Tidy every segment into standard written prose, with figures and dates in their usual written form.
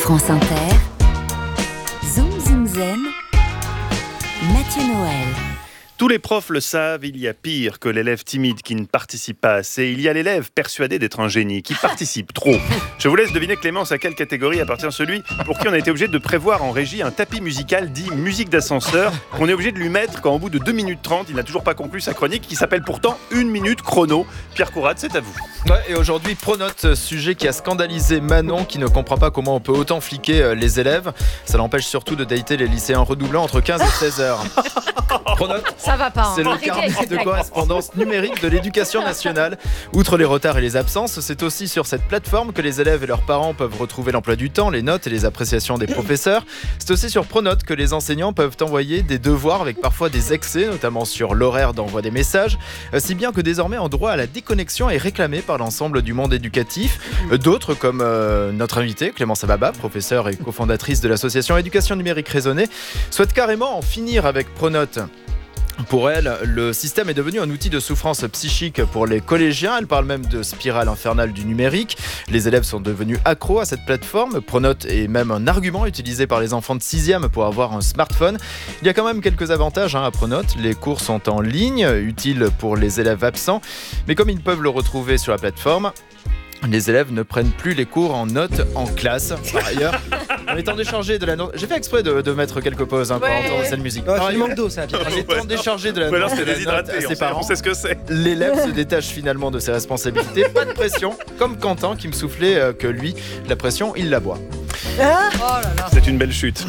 France Inter, Zoom Zoom Zen, Mathieu Noël. Tous les profs le savent, il y a pire que l'élève timide qui ne participe pas assez. Il y a l'élève persuadé d'être un génie, qui participe trop. Je vous laisse deviner, Clémence, à quelle catégorie appartient celui pour qui on a été obligé de prévoir en régie un tapis musical dit musique d'ascenseur, qu'on est obligé de lui mettre quand au bout de 2 minutes 30, il n'a toujours pas conclu sa chronique, qui s'appelle pourtant 1 minute chrono. Pierre Courade, c'est à vous. Ouais, et aujourd'hui, Pronote, sujet qui a scandalisé Manon, qui ne comprend pas comment on peut autant fliquer les élèves. Ça l'empêche surtout de dater les lycéens redoublants entre 15 et 16 heures. Pronote, ça va pas. c'est le carnet de correspondance numérique de l'éducation nationale. Outre les retards et les absences, c'est aussi sur cette plateforme que les élèves et leurs parents peuvent retrouver l'emploi du temps, les notes et les appréciations des professeurs. C'est aussi sur Pronote que les enseignants peuvent envoyer des devoirs avec parfois des excès, notamment sur l'horaire d'envoi des messages, si bien que désormais un droit à la déconnexion est réclamé par l'ensemble du monde éducatif. D'autres, comme notre invitée, Clémence Ababa, professeure et cofondatrice de l'association Éducation Numérique Raisonnée, souhaitent carrément en finir avec Pronote. Pour elle, le système est devenu un outil de souffrance psychique pour les collégiens. Elle parle même de spirale infernale du numérique. Les élèves sont devenus accros à cette plateforme. Pronote est même un argument utilisé par les enfants de 6e pour avoir un smartphone. Il y a quand même quelques avantages à Pronote. Les cours sont en ligne, utiles pour les élèves absents. Mais comme ils peuvent le retrouver sur la plateforme, les élèves ne prennent plus les cours en notes en classe. Par ailleurs, en étant déchargé de la note... J'ai fait exprès de mettre quelques pauses pour entendre cette musique. Il manque d'eau, ça. En étant déchargé de la note à ses parents, on sait ce que c'est. L'élève se détache finalement de ses responsabilités. Pas de pression, comme Quentin qui me soufflait que lui, la pression, il la boit. Oh là là. C'est une belle chute.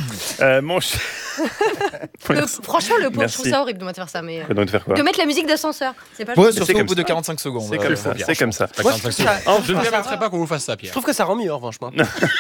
Franchement, le pauvre, je Merci. trouve ça horrible de faire ça. Mais Donc, de faire quoi? de mettre la musique d'ascenseur. C'est pas Ouais, juste. surtout comme au bout de ça. 45 secondes. C'est comme ça. C'est comme ça. Moi, je trouve ça- Je ne permettrai pas qu'on vous fasse ça, je Pierre. trouve que ça rend mieux, en revanche. Moi.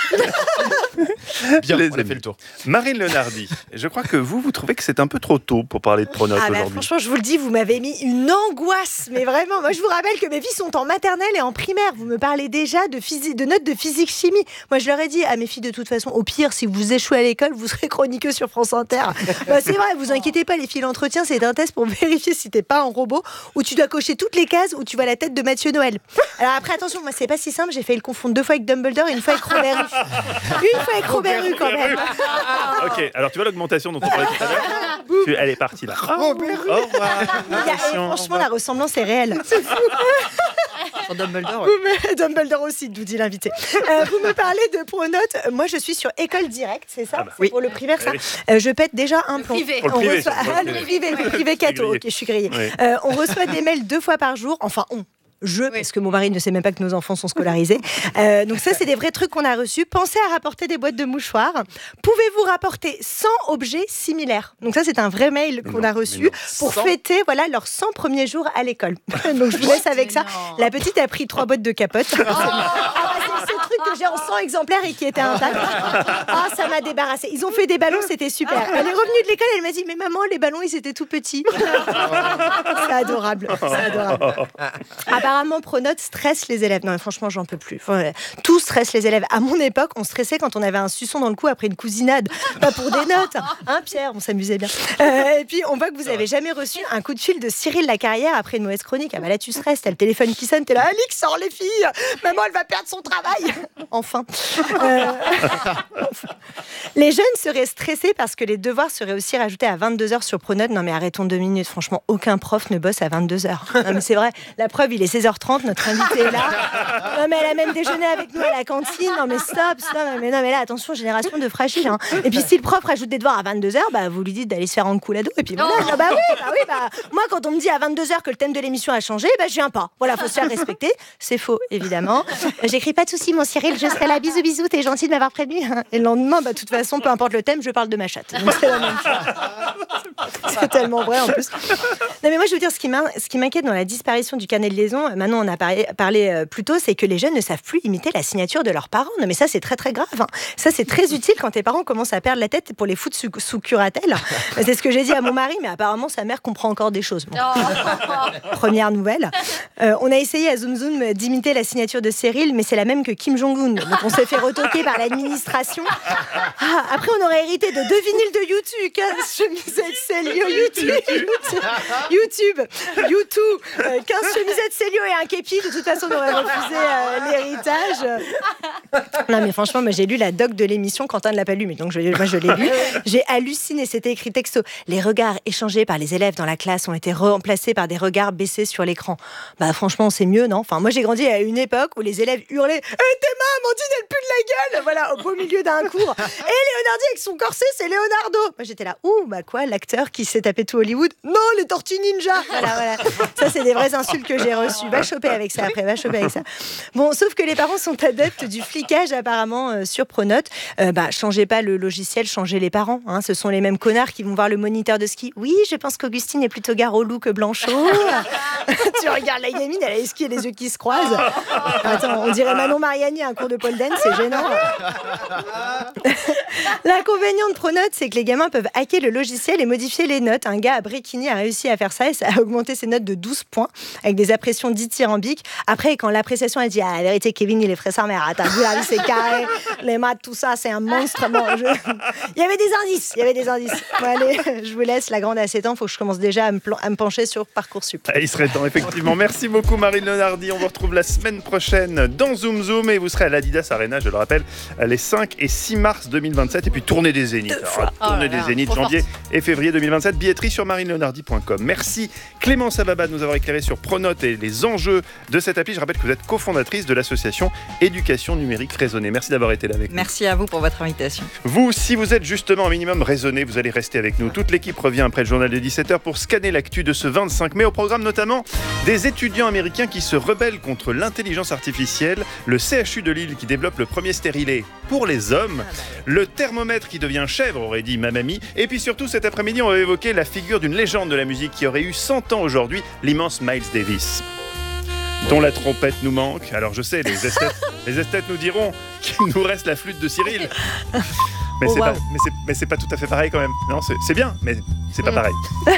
Bien, Les on a amis. fait le tour. Marine Lenardi, je crois que vous trouvez que c'est un peu trop tôt pour parler de Pronote aujourd'hui. Franchement, je vous le dis, vous m'avez mis une angoisse. Mais vraiment, moi, je vous rappelle que mes filles sont en maternelle et en primaire. Vous me parlez déjà de notes de physique-chimie. Moi, je leur ai dit à mes filles, de toute façon, au pire, si vous échouez à l'école, vous serez chroniqueuse sur France Inter. C'est vrai, vous inquiétez pas, les filles, l'entretien, c'est un test pour vérifier si t'es pas un robot, où tu dois cocher toutes les cases, où tu vois la tête de Mathieu Noël. Alors après, attention, moi, c'est pas si simple. J'ai failli le confondre 2 fois avec Dumbledore et 1 fois avec Robert Hue. 1 fois avec Robert Hue, quand même. Ok, alors tu vois l'augmentation dont on parlait tout à l'heure. Elle est partie là. Au revoir. Franchement, la ressemblance est réelle. Sur Dumbledore. Dumbledore aussi, nous dit l'invité. Vous me parlez de Pronote. Moi, je suis sur École Directe, c'est ça? C'est pour le primaire, ça. Je pète déjà un plomb. privé. Pour le privé, reçoit... c'est pour le privé. le privé catho. Grillé. Ok, je suis grillée. Oui. On reçoit des mails 2 fois par jour. Enfin, parce que mon mari ne sait même pas que nos enfants sont scolarisés. Donc ça, c'est des vrais trucs qu'on a reçus. Pensez à rapporter des boîtes de mouchoirs. Pouvez-vous rapporter 100 objets similaires? Donc ça, c'est un vrai mail qu'on a reçu pour fêter leurs 100 premiers jours à l'école. Donc je vous laisse avec ça. La petite a pris 3 boîtes de capote. C'est ce truc que j'ai en 100 exemplaires et qui était intact. Ah, ça m'a débarrassée. Ils ont fait des ballons, c'était super. Elle est revenue de l'école, elle m'a dit, mais maman, les ballons, ils étaient tout petits. C'est adorable. Apparemment, Pronote stresse les élèves. Non, mais franchement, j'en peux plus. Tout stresse les élèves. À mon époque, on stressait quand on avait un suçon dans le cou après une cousinade. Pas pour des notes. Hein, Pierre? On s'amusait bien. Et puis, on voit que vous avez jamais reçu un coup de fil de Cyril Lacarrière après une mauvaise chronique. Ah bah là, tu stresses. T'as le téléphone qui sonne. T'es là, Alix, sors les filles. Maman, elle va perdre son travail. Enfin. Les jeunes seraient stressés parce que les devoirs seraient aussi rajoutés à 22h sur Pronote. Non, mais arrêtons 2 minutes. Franchement, aucun prof ne bosse à 22h. Non, mais c'est vrai. La preuve, il est 16h30. Notre invitée est là. Non, mais elle a même déjeuné avec nous à la cantine. Non, mais stop. Non, mais là, attention, génération de fragiles. Hein. Et puis, si le prof rajoute des devoirs à 22h, bah, vous lui dites d'aller se faire un coup l'ado. Et puis, voilà. Ah, bah oui. Moi, quand on me dit à 22h que le thème de l'émission a changé, bah, je viens pas. Voilà, faut se faire respecter. C'est faux, évidemment. J'écris pas de soucis, mon Cyril. Je serai là. Bisous, t'es gentil de m'avoir prévenu. Et le lendemain, bah, de toute façon, peu importe le thème, je parle de ma chatte. Donc, c'est la même chose. C'est tellement vrai, en plus. Non, mais moi, je veux dire, ce qui m'inquiète dans la disparition du carnet de liaison, maintenant, on a parlé plus tôt, c'est que les jeunes ne savent plus imiter la signature de leurs parents. Non, mais ça, c'est très, très grave. Hein. Ça, c'est très utile quand tes parents commencent à perdre la tête pour les foutre sous curatelle. C'est ce que j'ai dit à mon mari, mais apparemment, sa mère comprend encore des choses. Bon. Première nouvelle. On a essayé à Zoom Zoom d'imiter la signature de Cyril, mais c'est la même que Kim Jong-un Zune. Donc on s'est fait retoquer par l'administration. Après, on aurait hérité de 2 vinyles de YouTube, 15 chemisettes Célio, YouTube, 15 chemisettes Célio et un képi. De toute façon, on aurait refusé l'héritage. Non, mais franchement, moi, j'ai lu la doc de l'émission. Quentin ne l'a pas lu, mais donc moi, je l'ai lu. J'ai halluciné. C'était écrit texto. Les regards échangés par les élèves dans la classe ont été remplacés par des regards baissés sur l'écran. Bah, franchement, c'est mieux, non? Enfin, moi, j'ai grandi à une époque où les élèves hurlaient Théma, Amandine, elle pue de la gueule! Voilà, au beau milieu d'un cours. Et Leonardi avec son corset, c'est Leonardo. Moi, j'étais là, quoi, l'acteur qui s'est tapé tout Hollywood? Non, les Tortues Ninja! Voilà. Ça, c'est des vraies insultes que j'ai reçues. Va choper avec ça après, va choper avec ça. Bon, sauf que les parents sont adeptes du flicage, apparemment, sur Pronote. Changez pas le logiciel, changez les parents. Hein. Ce sont les mêmes connards qui vont voir le moniteur de ski. Oui, je pense qu'Augustine est plutôt gare au loup que Blanchot. Tu regardes la gamine, elle a les skis et les yeux qui se croisent. Attends, on dirait Manon Mariani à un cours de pole dance, c'est gênant. L'inconvénient de Pronote, c'est que les gamins peuvent hacker le logiciel et modifier les notes. Un gars à Bréquigny a réussi à faire ça et ça a augmenté ses notes de 12 points avec des appréciations dithyrambiques. Après, quand l'appréciation a dit la vérité, Kevin, il est frais sa mère. T'as vu, la vie, c'est carré. Les maths, tout ça, c'est un monstre. Bon, il y avait des indices. Bon, allez, je vous laisse. La grande a 7 ans. Faut que je commence déjà à me pencher sur Parcoursup. Il serait temps, effectivement. Merci beaucoup, Marine Leonardi. On vous retrouve la semaine prochaine dans Zoom Zoom et vous serez à l'Adidas Arena, je le rappelle, les 5 et 6 mars 2027. Et puis, tournée des Zéniths. Tournée des Zéniths, janvier et février 2027. Billetterie sur marineleonardi.com. Merci, Clémence Ababa, de nous avoir éclairé sur Pronote et les enjeux de cette appli. Je rappelle que vous êtes cofondatrice de l'association Éducation Numérique Raisonnée. Merci d'avoir été là avec nous. Merci à vous pour votre invitation. Vous, si vous êtes justement un minimum raisonné, vous allez rester avec nous. Toute l'équipe revient après le journal de 17h pour scanner l'actu de ce 25 mai. Au programme notamment des étudiants américains qui se rebellent contre l'intelligence artificielle, le CHU de Lille qui développe le premier stérilet pour les hommes, le thermomètre qui devient chèvre, aurait dit ma mamie, et puis surtout cet après-midi on va évoquer la figure d'une légende de la musique qui aurait eu 100 ans aujourd'hui, l'immense Miles Davis, dont la trompette nous manque. Alors je sais, les esthètes nous diront qu'il nous reste la flûte de Cyril. Mais c'est pas tout à fait pareil quand même. Non, c'est bien, mais c'est pas pareil.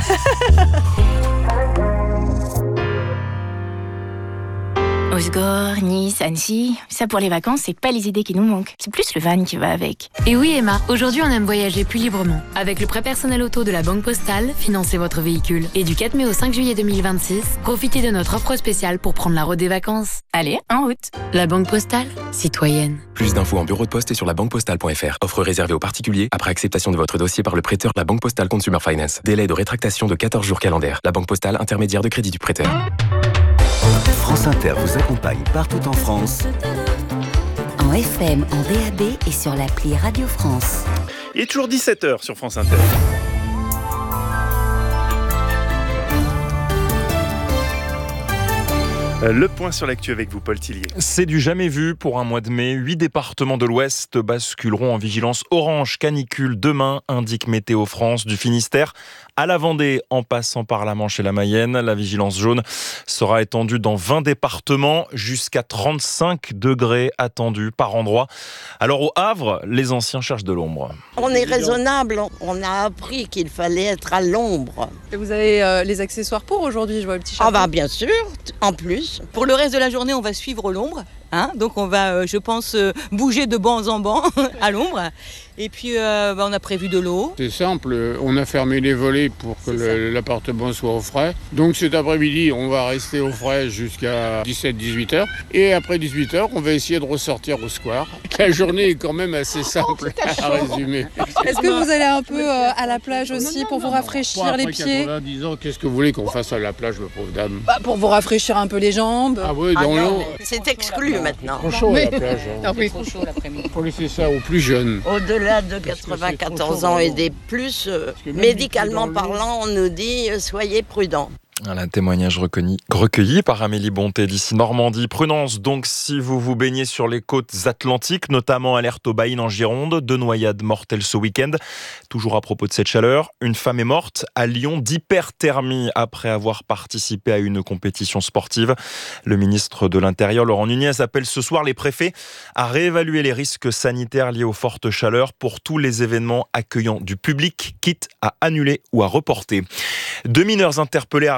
Osgore, Nice, Annecy, ça pour les vacances, c'est pas les idées qui nous manquent. C'est plus le van qui va avec. Et oui Emma, aujourd'hui on aime voyager plus librement. Avec le prêt personnel auto de la Banque Postale, financez votre véhicule. Et du 4 mai au 5 juillet 2026, profitez de notre offre spéciale pour prendre la route des vacances. Allez, en route. La Banque Postale, citoyenne. Plus d'infos en bureau de poste et sur labanquepostale.fr. Offre réservée aux particuliers après acceptation de votre dossier par le prêteur La Banque Postale Consumer Finance. Délai de rétractation de 14 jours calendaires. La Banque Postale, intermédiaire de crédit du prêteur. France Inter vous accompagne partout en France. En FM, en DAB et sur l'appli Radio France. Il est toujours 17h sur France Inter. Le point sur l'actu avec vous, Paul Tillier. C'est du jamais vu pour un mois de mai. 8 départements de l'Ouest basculeront en vigilance orange canicule demain, indique Météo France. Du Finistère à la Vendée, en passant par la Manche et la Mayenne. La vigilance jaune sera étendue dans 20 départements, jusqu'à 35 degrés attendus par endroit. Alors au Havre, les anciens cherchent de l'ombre. On est raisonnable, on a appris qu'il fallait être à l'ombre. Et vous avez les accessoires pour aujourd'hui, je vois le petit chapeau. Ah bah bien sûr, en plus. Pour le reste de la journée, on va suivre l'ombre. Donc on va, je pense, bouger de banc en banc à l'ombre. Et puis on a prévu de l'eau. C'est simple, on a fermé les volets pour que l'appartement soit au frais. Donc cet après-midi, on va rester au frais jusqu'à 17-18h. Et après 18h, on va essayer de ressortir au square. La journée est quand même assez simple à résumer. Est-ce que vous allez un peu à la plage aussi pour vous rafraîchir les pieds? Après 90 ans, qu'est-ce que vous voulez qu'on fasse à la plage, ma pauvre dame? Pour vous rafraîchir un peu les jambes. Ah oui, dans l'eau. C'est exclu maintenant. Trop chaud à la plage. Ah oui. Trop chaud l'après-midi. Faut laisser ça aux plus jeunes. Au-delà de 94 ans et des plus, médicalement parlant, on nous dit soyez prudents. Un témoignage recueilli par Amélie Bonté d'ici Normandie. Prudence donc si vous vous baignez sur les côtes atlantiques, notamment alerte aux baïnes en Gironde. 2 noyades mortelles ce week-end. Toujours à propos de cette chaleur, une femme est morte à Lyon d'hyperthermie après avoir participé à une compétition sportive. Le ministre de l'Intérieur, Laurent Nunez, appelle ce soir les préfets à réévaluer les risques sanitaires liés aux fortes chaleurs pour tous les événements accueillant du public, quitte à annuler ou à reporter. 2 mineurs interpellés à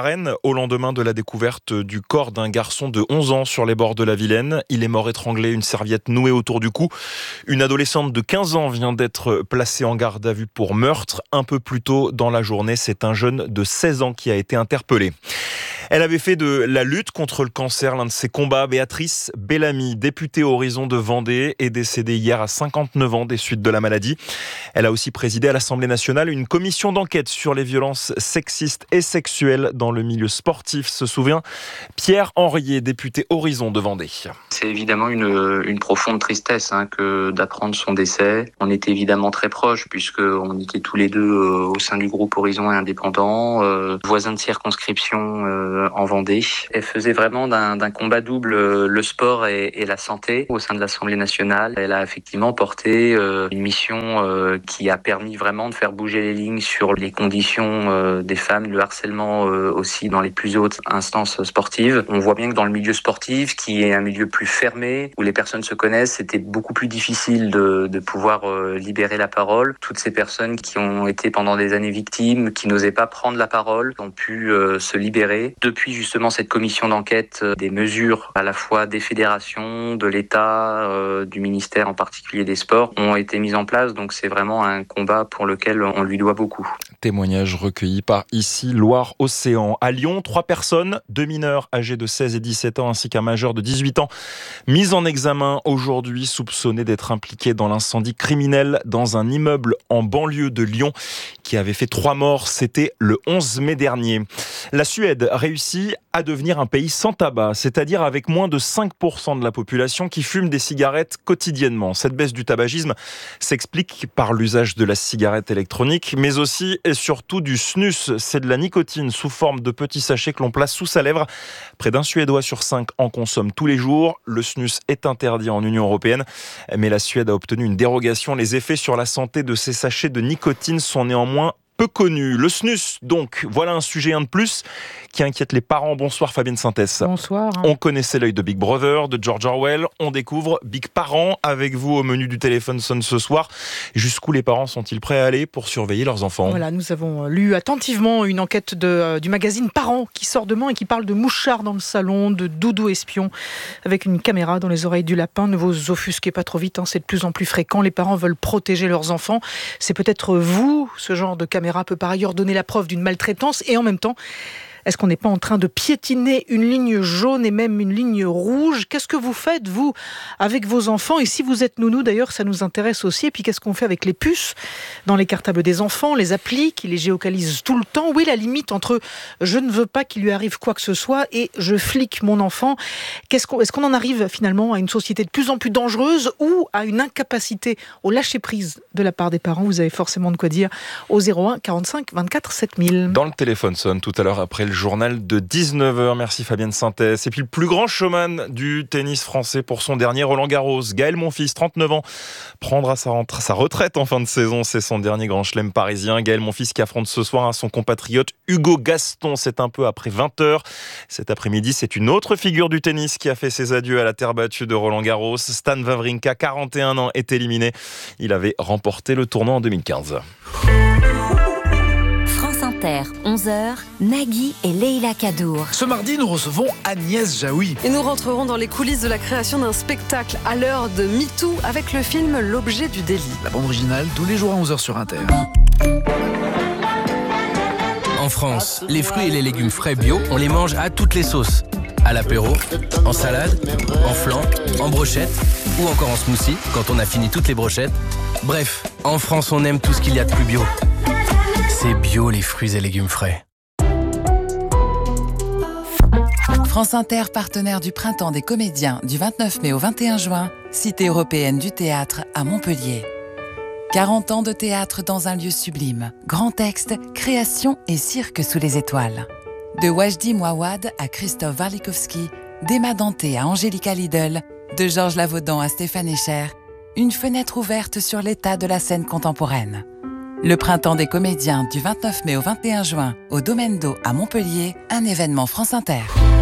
Rennes, au lendemain de la découverte du corps d'un garçon de 11 ans sur les bords de la Vilaine. Il est mort étranglé, une serviette nouée autour du cou. Une adolescente de 15 ans vient d'être placée en garde à vue pour meurtre. Un peu plus tôt dans la journée, c'est un jeune de 16 ans qui a été interpellé. Elle avait fait de la lutte contre le cancer l'un de ses combats. Béatrice Bellamy, députée Horizon de Vendée, est décédée hier à 59 ans des suites de la maladie. Elle a aussi présidé à l'Assemblée nationale une commission d'enquête sur les violences sexistes et sexuelles dans le milieu sportif, se souvient Pierre Henriet, député Horizon de Vendée. C'est évidemment une profonde tristesse que d'apprendre son décès. On était évidemment très proches puisqu'on était tous les deux au sein du groupe Horizon et Indépendants, voisins de circonscription en Vendée. Elle faisait vraiment d'un combat double le sport et la santé au sein de l'Assemblée nationale. Elle a effectivement porté une mission qui a permis vraiment de faire bouger les lignes sur les conditions des femmes, le harcèlement aussi dans les plus hautes instances sportives. On voit bien que dans le milieu sportif, qui est un milieu plus fermé, où les personnes se connaissent, c'était beaucoup plus difficile de pouvoir libérer la parole. Toutes ces personnes qui ont été pendant des années victimes, qui n'osaient pas prendre la parole, ont pu se libérer. Depuis justement cette commission d'enquête, des mesures à la fois des fédérations, de l'État, du ministère en particulier des Sports, ont été mises en place. Donc c'est vraiment un combat pour lequel on lui doit beaucoup. Témoignage recueilli par Ici Loire-Océan. À Lyon, 3 personnes, 2 mineurs âgés de 16 et 17 ans ainsi qu'un majeur de 18 ans, mis en examen aujourd'hui, soupçonnés d'être impliqués dans l'incendie criminel dans un immeuble en banlieue de Lyon qui avait fait 3 morts. C'était le 11 mai dernier. La Suède réussit à devenir un pays sans tabac, c'est-à-dire avec moins de 5% de la population qui fume des cigarettes quotidiennement. Cette baisse du tabagisme s'explique par l'usage de la cigarette électronique, mais aussi et surtout du snus. C'est de la nicotine sous forme de petits sachets que l'on place sous sa lèvre. Près d'un Suédois sur 5 en consomme tous les jours. Le snus est interdit en Union européenne, mais la Suède a obtenu une dérogation. Les effets sur la santé de ces sachets de nicotine sont néanmoins peu connu. Le snus, donc, voilà un sujet de plus qui inquiète les parents. Bonsoir Fabienne Synthès. Bonsoir. On connaissait l'œil de Big Brother, de George Orwell. On découvre Big Parents avec vous au menu du téléphone sonne ce soir. Jusqu'où les parents sont-ils prêts à aller pour surveiller leurs enfants ? Voilà, nous avons lu attentivement une enquête du magazine Parents qui sort demain et qui parle de mouchards dans le salon, de doudous espions avec une caméra dans les oreilles du lapin. Ne vous offusquez pas trop vite, c'est de plus en plus fréquent. Les parents veulent protéger leurs enfants. C'est peut-être vous, ce genre de caméra peut par ailleurs donner la preuve d'une maltraitance et en même temps, est-ce qu'on n'est pas en train de piétiner une ligne jaune et même une ligne rouge ? Qu'est-ce que vous faites, vous, avec vos enfants ? Et si vous êtes nounou, d'ailleurs, ça nous intéresse aussi. Et puis, qu'est-ce qu'on fait avec les puces dans les cartables des enfants, les applis qui les géocalisent tout le temps ? Où est la limite entre « je ne veux pas qu'il lui arrive quoi que ce soit » et « je flique mon enfant » ? Est-ce qu'on en arrive finalement à une société de plus en plus dangereuse ou à une incapacité au lâcher-prise de la part des parents ? Vous avez forcément de quoi dire au 01 45 24 7000. Dans le téléphone sonne tout à l'heure après le journal de 19h. Merci Fabienne Synthès. Et puis le plus grand showman du tennis français pour son dernier Roland Garros, Gaël Monfils, 39 ans, prendra sa retraite en fin de saison. C'est son dernier grand chelem parisien. Gaël Monfils qui affronte ce soir son compatriote Hugo Gaston. C'est un peu après 20h. Cet après-midi, c'est une autre figure du tennis qui a fait ses adieux à la terre battue de Roland Garros. Stan Wawrinka, 41 ans, est éliminé. Il avait remporté le tournoi en 2015. France Inter, 11h, Nagui et Leïla Kadour. Ce mardi, nous recevons Agnès Jaoui. Et nous rentrerons dans les coulisses de la création d'un spectacle à l'heure de MeToo avec le film L'objet du délit. La bande originale, tous les jours à 11h sur Inter. En France, les fruits et les légumes frais bio, on les mange à toutes les sauces. À l'apéro, en salade, en flan, en brochette ou encore en smoothie quand on a fini toutes les brochettes. Bref, en France, on aime tout ce qu'il y a de plus bio. C'est bio les fruits et légumes frais. France Inter, partenaire du Printemps des comédiens du 29 mai au 21 juin, Cité européenne du théâtre à Montpellier. 40 ans de théâtre dans un lieu sublime. Grand texte, création et cirque sous les étoiles. De Wajdi Mouawad à Christophe Warlikowski, d'Emma Danté à Angélica Lidl, de Georges Lavaudan à Stéphane Echer, une fenêtre ouverte sur l'état de la scène contemporaine. Le Printemps des comédiens du 29 mai au 21 juin au Domaine d'Eau à Montpellier, un événement France Inter.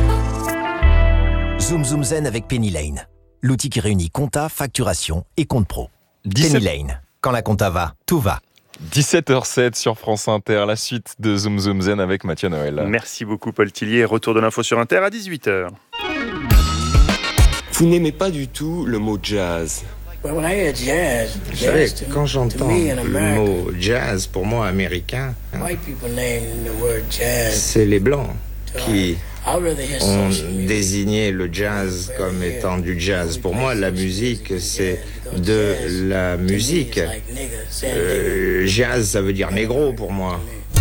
Zoom Zoom Zen avec Penny Lane, l'outil qui réunit compta, facturation et compte pro. Penny Lane, quand la compta va, tout va. 17h07 sur France Inter, la suite de Zoom Zoom Zen avec Mathieu Noël. Merci beaucoup Paul Tillier. Retour de l'info sur Inter à 18h. Vous n'aimez pas du tout le mot jazz? Vous savez, quand j'entends le mot jazz, pour moi, américain, c'est les Blancs qui ont désigné le jazz comme étant du jazz. Pour moi, la musique, c'est de la musique. Jazz, ça veut dire négro pour moi.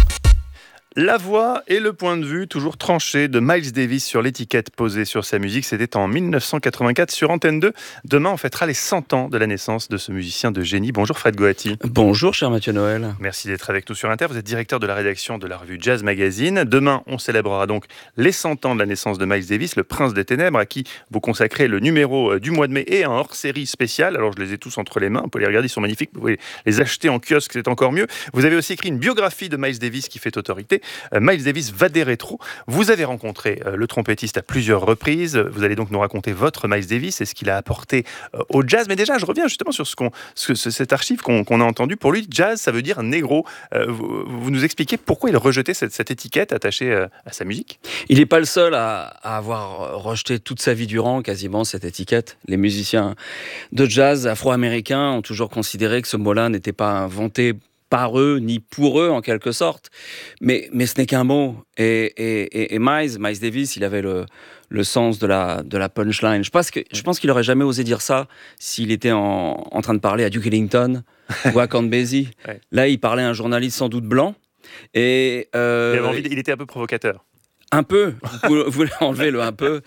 La voix et le point de vue toujours tranché de Miles Davis sur l'étiquette posée sur sa musique. C'était en 1984 sur Antenne 2. Demain, on fêtera les 100 ans de la naissance de ce musicien de génie. Bonjour Fred Goati. Bonjour cher Mathieu Noël. Merci d'être avec nous sur Inter. Vous êtes directeur de la rédaction de la revue Jazz Magazine. Demain, on célébrera donc les 100 ans de la naissance de Miles Davis, le prince des ténèbres, à qui vous consacrez le numéro du mois de mai et un hors-série spécial. Alors, je les ai tous entre les mains. Vous pouvez les regarder, ils sont magnifiques. Vous pouvez les acheter en kiosque, c'est encore mieux. Vous avez aussi écrit une biographie de Miles Davis qui fait autorité. Miles Davis va des rétros. Vous avez rencontré le trompettiste à plusieurs reprises. Vous allez donc nous raconter votre Miles Davis et ce qu'il a apporté au jazz. Mais déjà, je reviens justement sur cette archive qu'on a entendue. Pour lui, jazz, ça veut dire négro. Vous nous expliquez pourquoi il rejetait cette étiquette attachée à sa musique? Il n'est pas le seul à avoir rejeté toute sa vie durant quasiment cette étiquette. Les musiciens de jazz afro-américains ont toujours considéré que ce mot-là n'était pas inventé par eux, ni pour eux en quelque sorte, mais ce n'est qu'un mot. Et Miles Davis, il avait le sens de la punchline. Je pense qu'il aurait jamais osé dire ça s'il était en train de parler à Duke Ellington ou à Count Basie. Ouais. Là, il parlait à un journaliste sans doute blanc. Et il était un peu provocateur. Un peu, vous voulez enlever le un peu.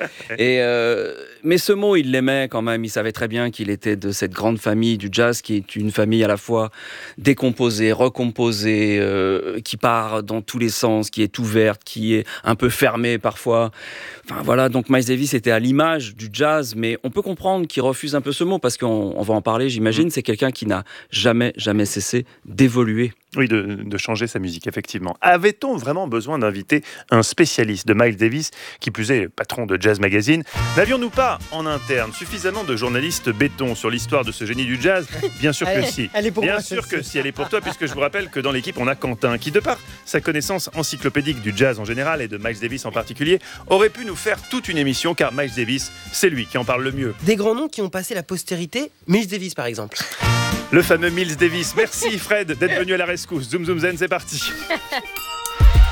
Mais ce mot, il l'aimait quand même. Il savait très bien qu'il était de cette grande famille du jazz, qui est une famille à la fois décomposée, recomposée, qui part dans tous les sens, qui est ouverte, qui est un peu fermée parfois. Enfin voilà, donc Miles Davis était à l'image du jazz, mais on peut comprendre qu'il refuse un peu ce mot, parce qu'on va en parler, j'imagine. C'est quelqu'un qui n'a jamais cessé d'évoluer. Oui, de changer sa musique, effectivement. Avait-on vraiment besoin d'inviter un spécialiste de Miles Davis, qui plus est le patron de Jazz Magazine? N'avions-nous pas, en interne, suffisamment de journalistes béton sur l'histoire de ce génie du jazz? Bien sûr que si. Elle est pour Bien moi, sûr que si, elle est pour toi, puisque je vous rappelle que dans l'équipe, on a Quentin, qui, de par sa connaissance encyclopédique du jazz en général et de Miles Davis en particulier, aurait pu nous faire toute une émission, car Miles Davis, c'est lui qui en parle le mieux. Des grands noms qui ont passé la postérité, Miles Davis par exemple. Le fameux Miles Davis. Merci Fred d'être venu à la rescousse. Zoom Zoom Zen, c'est parti.